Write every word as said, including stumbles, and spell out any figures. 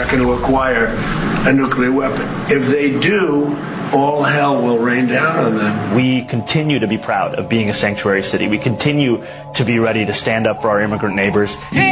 going to acquire a nuclear weapon. If they do, all hell will rain down on them. We continue to be proud of being a sanctuary city. We continue to be ready to stand up for our immigrant neighbors. Hey!